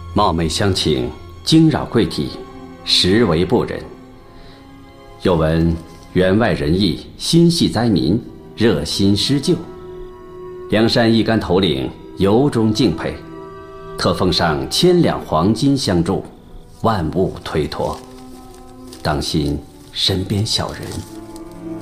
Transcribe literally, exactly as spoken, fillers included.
貌美乡情，惊扰贵体，实为不忍。又闻员外仁义，心系灾民，热心施救。梁山一干头领由衷敬佩，特奉上千两黄金相助，万物推脱。当心身边小人